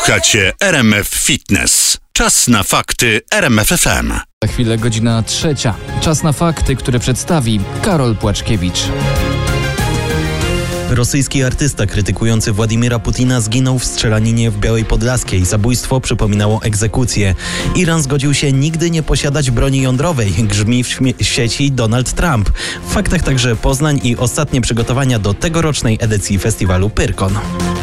Słuchacie RMF Fitness. Czas na fakty RMF FM. Za chwilę godzina 3. Czas na fakty, które przedstawi Karol Płaczkiewicz. Rosyjski artysta krytykujący Władimira Putina zginął w strzelaninie w Białej Podlaskiej. Zabójstwo przypominało egzekucję. Iran zgodził się nigdy nie posiadać broni jądrowej. Grzmi w sieci Donald Trump. W faktach także Poznań i ostatnie przygotowania do tegorocznej edycji festiwalu Pyrkon.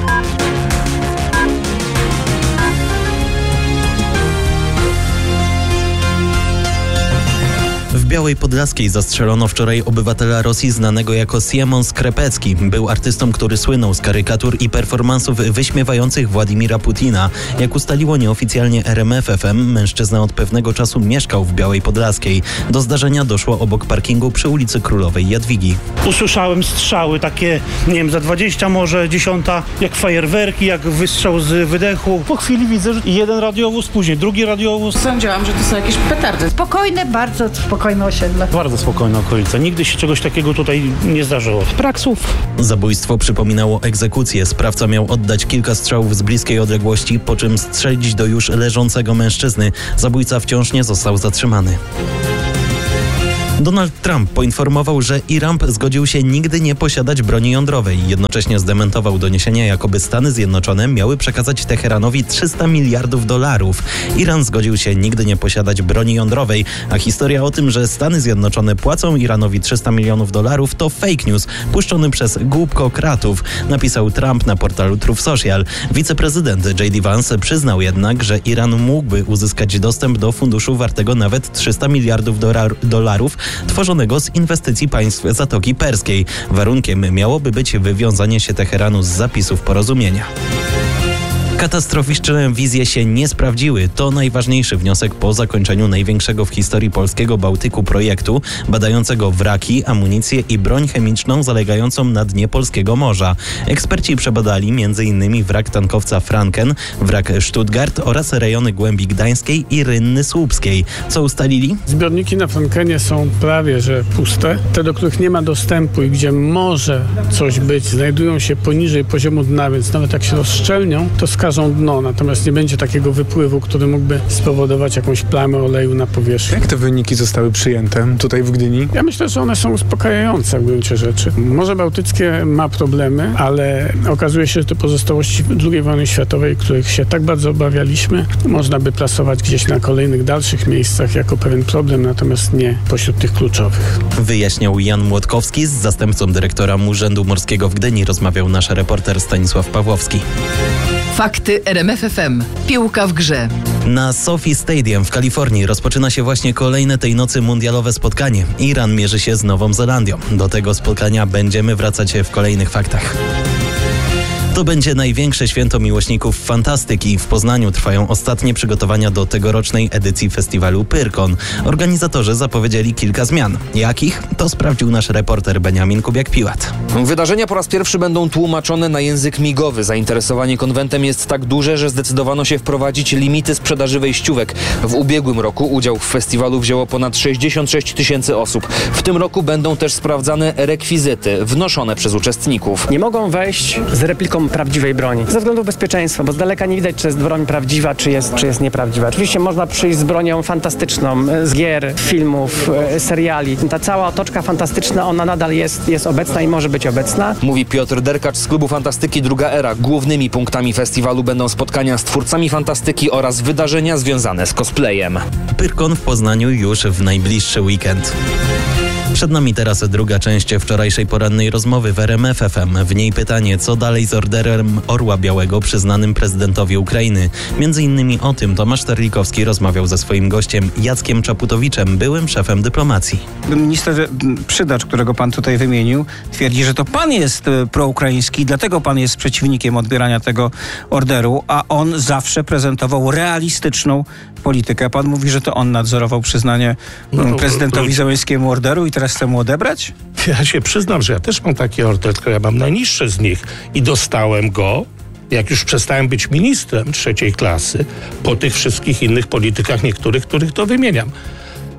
W Białej Podlaskiej zastrzelono wczoraj obywatela Rosji znanego jako Siemon Skrepecki. Był artystą, który słynął z karykatur i performansów wyśmiewających Władimira Putina. Jak ustaliło nieoficjalnie RMF FM, mężczyzna od pewnego czasu mieszkał w Białej Podlaskiej. Do zdarzenia doszło obok parkingu przy ulicy Królowej Jadwigi. Usłyszałem strzały takie, nie wiem, za 20 może 10, jak fajerwerki, jak wystrzał z wydechu. Po chwili widzę, że jeden radiowóz, później drugi radiowóz. Sądziłam, że to są jakieś petardy. Spokojne, bardzo spokojne osiedle. Bardzo spokojna okolica. Nigdy się czegoś takiego tutaj nie zdarzyło. Brak słów. Zabójstwo przypominało egzekucję. Sprawca miał oddać kilka strzałów z bliskiej odległości, po czym strzelić do już leżącego mężczyzny. Zabójca wciąż nie został zatrzymany. Donald Trump poinformował, że Iran zgodził się nigdy nie posiadać broni jądrowej. Jednocześnie zdementował doniesienia, jakoby Stany Zjednoczone miały przekazać Teheranowi $300 miliardów. Iran zgodził się nigdy nie posiadać broni jądrowej, a historia o tym, że Stany Zjednoczone płacą Iranowi $300 milionów to fake news puszczony przez głupkokratów, napisał Trump na portalu Truth Social. Wiceprezydent J.D. Vance przyznał jednak, że Iran mógłby uzyskać dostęp do funduszu wartego nawet $300 miliardów tworzonego z inwestycji państw Zatoki Perskiej. Warunkiem miałoby być wywiązanie się Teheranu z zapisów porozumienia. Katastroficzne wizje się nie sprawdziły. To najważniejszy wniosek po zakończeniu największego w historii polskiego Bałtyku projektu badającego wraki, amunicję i broń chemiczną zalegającą na dnie polskiego morza. Eksperci przebadali m.in. wrak tankowca Franken, wrak Stuttgart oraz rejony Głębi Gdańskiej i Rynny Słupskiej. Co ustalili? Zbiorniki na Frankenie są prawie że puste. Te, do których nie ma dostępu i gdzie może coś być, znajdują się poniżej poziomu dna, więc nawet jak się rozszczelnią, to skażą dno, natomiast nie będzie takiego wypływu, który mógłby spowodować jakąś plamę oleju na powierzchni. Jak te wyniki zostały przyjęte tutaj w Gdyni? Ja myślę, że one są uspokajające w gruncie rzeczy. Morze Bałtyckie ma problemy, ale okazuje się, że te pozostałości II wojny światowej, których się tak bardzo obawialiśmy, można by plasować gdzieś na kolejnych dalszych miejscach jako pewien problem, natomiast nie pośród tych kluczowych. Wyjaśniał Jan Młotkowski. Z zastępcą dyrektora Urzędu Morskiego w Gdyni rozmawiał nasz reporter Stanisław Pawłowski. Fakty RMF FM. Piłka w grze. Na SoFi Stadium w Kalifornii rozpoczyna się właśnie kolejne tej nocy mundialowe spotkanie. Iran mierzy się z Nową Zelandią. Do tego spotkania będziemy wracać w kolejnych faktach. To będzie największe święto miłośników fantastyki. W Poznaniu trwają ostatnie przygotowania do tegorocznej edycji festiwalu Pyrkon. Organizatorzy zapowiedzieli kilka zmian. Jakich? To sprawdził nasz reporter Beniamin Kubiak-Piłat. Wydarzenia po raz pierwszy będą tłumaczone na język migowy. Zainteresowanie konwentem jest tak duże, że zdecydowano się wprowadzić limity sprzedaży wejściówek. W ubiegłym roku udział w festiwalu wzięło ponad 66 000 osób. W tym roku będą też sprawdzane rekwizyty wnoszone przez uczestników. Nie mogą wejść z repliką prawdziwej broni. Ze względu bezpieczeństwa, bo z daleka nie widać, czy jest broń prawdziwa, czy jest nieprawdziwa. Oczywiście można przyjść z bronią fantastyczną, z gier, filmów, seriali. Ta cała otoczka fantastyczna, ona nadal jest obecna i może być obecna. Mówi Piotr Derkacz z klubu Fantastyki Druga Era. Głównymi punktami festiwalu będą spotkania z twórcami fantastyki oraz wydarzenia związane z cosplayem. Pyrkon w Poznaniu już w najbliższy weekend. Przed nami teraz druga część wczorajszej porannej rozmowy w RMF FM. W niej pytanie, co dalej z orderem Orła Białego przyznanym prezydentowi Ukrainy. Między innymi o tym Tomasz Terlikowski rozmawiał ze swoim gościem Jackiem Czaputowiczem, byłym szefem dyplomacji. Minister Przydacz, którego pan tutaj wymienił, twierdzi, że to pan jest proukraiński, dlatego pan jest przeciwnikiem odbierania tego orderu, a on zawsze prezentował realistyczną politykę. Pan mówi, że to on nadzorował przyznanie prezydentowi Zełenskiemu orderu i teraz chce mu odebrać? Ja się przyznam, że ja też mam taki order, tylko ja mam najniższy z nich i dostałem go, jak już przestałem być ministrem trzeciej klasy, po tych wszystkich innych politykach niektórych, których to wymieniam.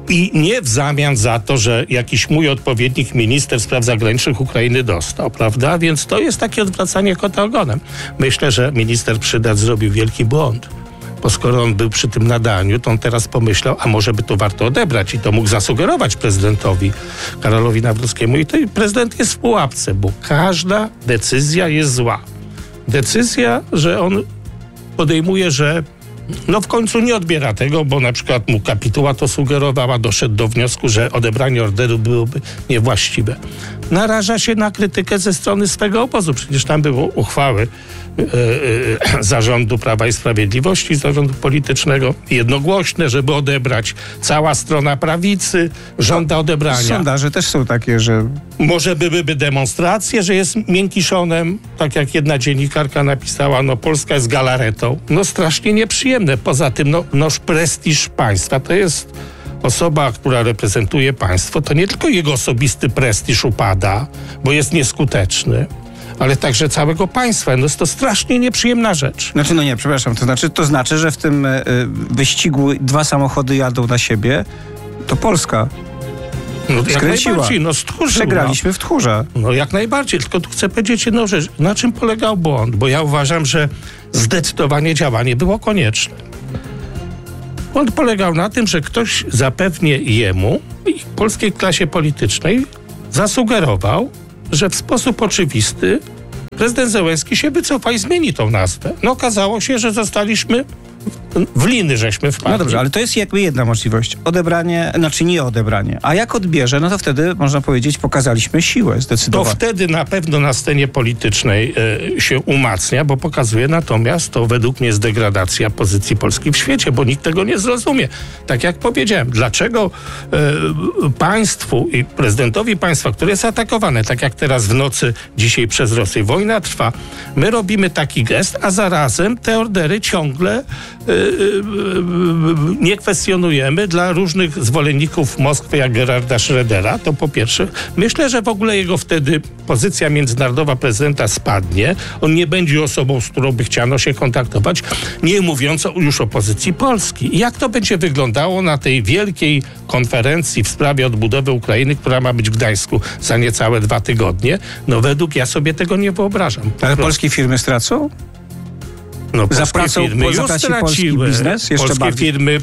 I nie w zamian za to, że jakiś mój odpowiednik minister spraw zagranicznych Ukrainy dostał, prawda? Więc to jest takie odwracanie kota ogonem. Myślę, że minister Przydat zrobił wielki błąd. Bo skoro on był przy tym nadaniu, to on teraz pomyślał, a może by to warto odebrać i to mógł zasugerować prezydentowi Karolowi Nawrockiemu. I prezydent jest w pułapce, bo każda decyzja jest zła. Decyzja, że on podejmuje, że w końcu nie odbiera tego, bo na przykład mu kapituła to sugerowała, doszedł do wniosku, że odebranie orderu byłoby niewłaściwe. Naraża się na krytykę ze strony swego obozu. Przecież tam były uchwały zarządu Prawa i Sprawiedliwości, zarządu politycznego, jednogłośne, żeby odebrać. Cała strona prawicy żąda odebrania. Sondaże też są takie, że... Może byłyby demonstracje, że jest miękiszonem, tak jak jedna dziennikarka napisała, Polska jest galaretą. Strasznie nieprzyjemne. Poza tym, prestiż państwa to jest osoba, która reprezentuje państwo, to nie tylko jego osobisty prestiż upada, bo jest nieskuteczny, ale także całego państwa. Jest to strasznie nieprzyjemna rzecz. To znaczy, że w tym wyścigu 2 samochody jadą na siebie, to Polska skręciła. Przegraliśmy w Tchórze. Jak najbardziej, tylko tu chcę powiedzieć jedną rzecz. Na czym polegał błąd? Bo ja uważam, że zdecydowanie działanie było konieczne. Błąd polegał na tym, że ktoś zapewnie jemu i polskiej klasie politycznej zasugerował, że w sposób oczywisty prezydent Zełenski się wycofa i zmieni tą nazwę. Okazało się, że zostaliśmy w liny, żeśmy wpadli. Dobrze, ale to jest jakby jedna możliwość. Odebranie, nie odebranie. A jak odbierze, to wtedy, można powiedzieć, pokazaliśmy siłę zdecydowanie. To wtedy na pewno na scenie politycznej się umacnia, bo pokazuje natomiast, to według mnie jest degradacja pozycji Polski w świecie, bo nikt tego nie zrozumie. Tak jak powiedziałem, dlaczego państwu i prezydentowi państwa, które jest atakowane, tak jak teraz w nocy dzisiaj przez Rosję, wojna trwa, my robimy taki gest, a zarazem te ordery ciągle nie kwestionujemy dla różnych zwolenników Moskwy, jak Gerarda Schrödera, to po pierwsze. Myślę, że w ogóle jego wtedy pozycja międzynarodowa prezydenta spadnie. On nie będzie osobą, z którą by chciano się kontaktować, nie mówiąc już o pozycji Polski. I jak to będzie wyglądało na tej wielkiej konferencji w sprawie odbudowy Ukrainy, która ma być w Gdańsku za niecałe 2 tygodnie? Według ja sobie tego nie wyobrażam. Ale polskie firmy stracą? Polskie firmy już straciły. Biznes jeszcze polskie firmy,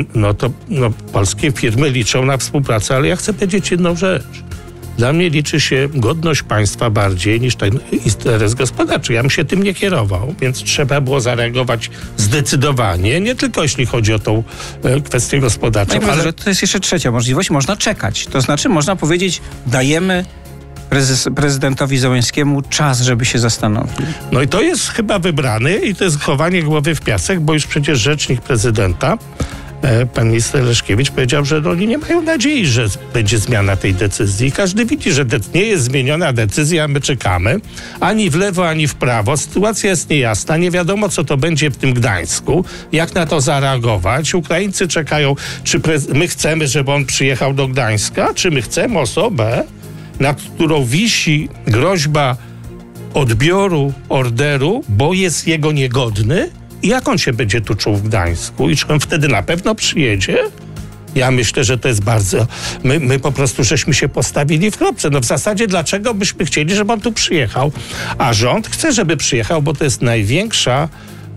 polskie firmy liczą na współpracę, ale ja chcę powiedzieć jedną rzecz. Dla mnie liczy się godność państwa bardziej niż ten interes gospodarczy. Ja bym się tym nie kierował, więc trzeba było zareagować zdecydowanie, nie tylko jeśli chodzi o tą kwestię gospodarczą. Ale to jest jeszcze trzecia możliwość. Można czekać. To znaczy, można powiedzieć, dajemy prezydentowi Zełenskiemu czas, żeby się zastanowił. I to jest chyba wybrany i to jest chowanie głowy w piasek, bo już przecież rzecznik prezydenta, pan minister Leszkiewicz, powiedział, że oni nie mają nadziei, że będzie zmiana tej decyzji. Każdy widzi, że nie jest zmieniona decyzja, my czekamy. Ani w lewo, ani w prawo. Sytuacja jest niejasna. Nie wiadomo, co to będzie w tym Gdańsku. Jak na to zareagować? Ukraińcy czekają, czy my chcemy, żeby on przyjechał do Gdańska, czy my chcemy osobę, nad którą wisi groźba odbioru orderu, bo jest jego niegodny? I jak on się będzie tu czuł w Gdańsku? I czy on wtedy na pewno przyjedzie? Ja myślę, że to jest bardzo... My po prostu żeśmy się postawili w kropce. W zasadzie dlaczego byśmy chcieli, żeby on tu przyjechał? A rząd chce, żeby przyjechał, bo to jest największa,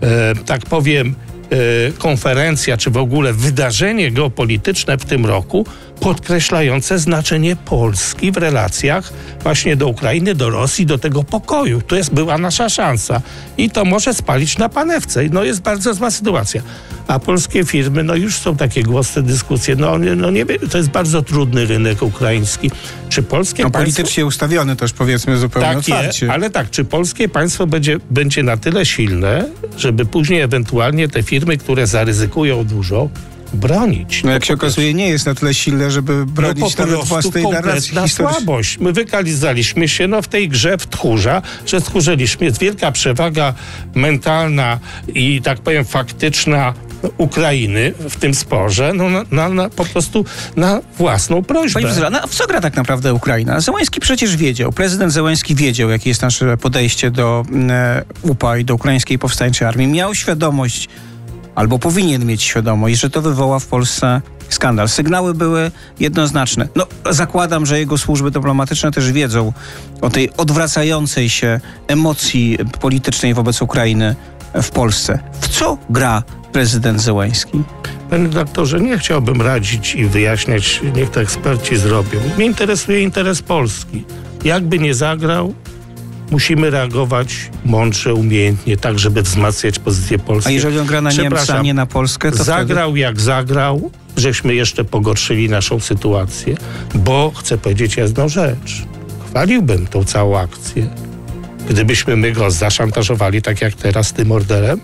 tak powiem, konferencja, czy w ogóle wydarzenie geopolityczne w tym roku, podkreślające znaczenie Polski w relacjach właśnie do Ukrainy, do Rosji, do tego pokoju. To była nasza szansa. I to może spalić na panewce. Jest bardzo zła sytuacja. A polskie firmy, już są takie głosy, dyskusje. Nie wiem, to jest bardzo trudny rynek ukraiński. Czy polskie państwo... politycznie ustawiony też, powiedzmy, zupełnie otwarcie. Ale czy polskie państwo będzie na tyle silne, żeby później ewentualnie te firmy, które zaryzykują dużo, bronić. Jak się okazuje, nie jest na tyle silne, żeby bronić nawet własnej narracji historycznej. Słabość. My wykalizaliśmy się w tej grze w Tchórza, że stchórzyliśmy. Jest wielka przewaga mentalna i tak powiem faktyczna Ukrainy w tym sporze, po prostu na własną prośbę. Panie profesorze, w co gra tak naprawdę Ukraina? Zełenski przecież wiedział, prezydent Zełenski wiedział, jakie jest nasze podejście do UPA i do Ukraińskiej Powstańczej Armii. Miał świadomość, albo powinien mieć świadomość, że to wywoła w Polsce skandal. Sygnały były jednoznaczne. No, zakładam, że jego służby dyplomatyczne też wiedzą o tej odwracającej się emocji politycznej wobec Ukrainy w Polsce. W co gra prezydent Zełenski? Panie redaktorze, nie chciałbym radzić i wyjaśniać, niech to eksperci zrobią. Mnie interesuje interes Polski. Jakby nie zagrał, musimy reagować mądrze, umiejętnie, tak, żeby wzmacniać pozycję Polski. A jeżeli on gra na Niemcy, a nie na Polskę, to zagrał wtedy... jak zagrał, żeśmy jeszcze pogorszyli naszą sytuację, bo chcę powiedzieć jedną rzecz. Chwaliłbym tą całą akcję. Gdybyśmy my go zaszantażowali tak jak teraz tym orderem,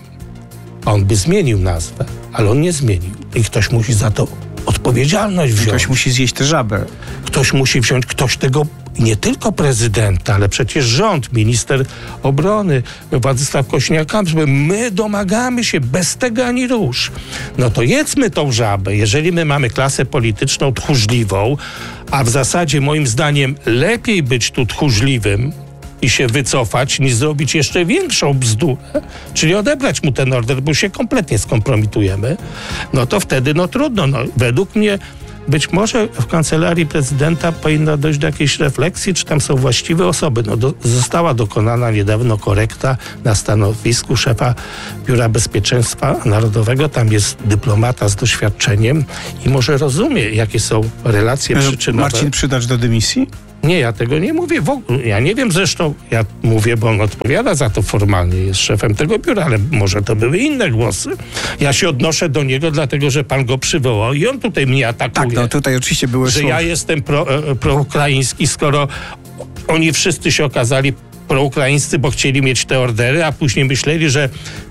on by zmienił nazwę, ale on nie zmienił. I ktoś musi za to odpowiedzialność wziąć. Ktoś musi zjeść tę żabę. Ktoś musi wziąć, ktoś tego, nie tylko prezydenta, ale przecież rząd, minister obrony, Władysław Kosiniak-Kamysz, my domagamy się bez tego ani rusz. No to jedzmy tą żabę. Jeżeli my mamy klasę polityczną tchórzliwą, a w zasadzie moim zdaniem lepiej być tu tchórzliwym i się wycofać, niż zrobić jeszcze większą bzdurę, czyli odebrać mu ten order, bo się kompletnie skompromitujemy, no to wtedy trudno. Według mnie być może w kancelarii prezydenta powinno dojść do jakiejś refleksji, czy tam są właściwe osoby. Została dokonana niedawno korekta na stanowisku szefa Biura Bezpieczeństwa Narodowego. Tam jest dyplomata z doświadczeniem i może rozumie, jakie są relacje przyczynowe. Marcin Przydacz do dymisji? Nie, ja tego nie mówię w ogóle. Ja nie wiem zresztą, ja mówię, bo on odpowiada za to formalnie, jest szefem tego biura, ale może to były inne głosy. Ja się odnoszę do niego, dlatego że pan go przywołał i on tutaj mnie atakuje. Tak, tutaj oczywiście były że ja jestem proukraiński, skoro oni wszyscy się okazali proukraińscy, bo chcieli mieć te ordery, a później myśleli, że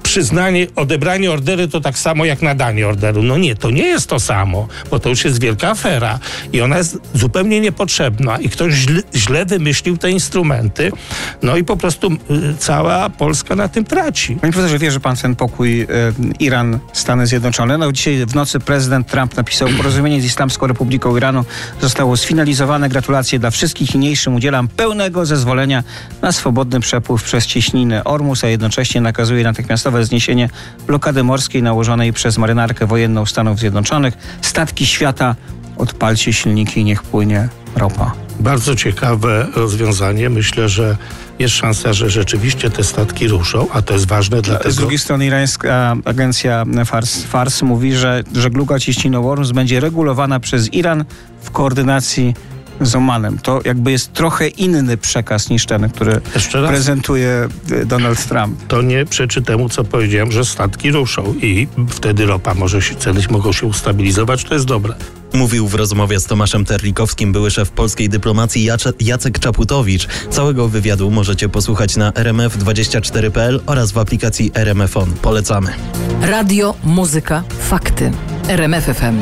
odebranie orderu to tak samo jak nadanie orderu. No nie, to nie jest to samo, bo to już jest wielka afera i ona jest zupełnie niepotrzebna i ktoś źle wymyślił te instrumenty, no i po prostu cała Polska na tym traci. Panie profesorze, wierzy pan w ten pokój Iran, Stany Zjednoczone? No dzisiaj w nocy prezydent Trump napisał: porozumienie z Islamską Republiką Iranu zostało sfinalizowane. Gratulacje dla wszystkich. Niniejszym udzielam pełnego zezwolenia na swobodny przepływ przez cieśninę Ormus, a jednocześnie nakazuje natychmiastowe zniesienie blokady morskiej nałożonej przez marynarkę wojenną Stanów Zjednoczonych. Statki świata, odpalcie silniki i niech płynie ropa. Bardzo ciekawe rozwiązanie. Myślę, że jest szansa, że rzeczywiście te statki ruszą, a to jest ważne dlatego... Z drugiej strony irańska agencja Fars mówi, że żegluga cieśniną Ormus będzie regulowana przez Iran w koordynacji z Omanem. To jakby jest trochę inny przekaz niż ten, który prezentuje Donald Trump. To nie przeczy temu, co powiedziałem, że statki ruszą i wtedy ropa ceny mogą się ustabilizować. To jest dobre. Mówił w rozmowie z Tomaszem Terlikowskim były szef polskiej dyplomacji Jacek Czaputowicz. Całego wywiadu możecie posłuchać na rmf24.pl oraz w aplikacji RMF On. Polecamy. Radio, muzyka, fakty. RMF FM.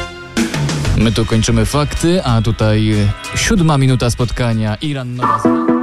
My tu kończymy fakty, a tutaj 7 minuta spotkania. Iran Nowa.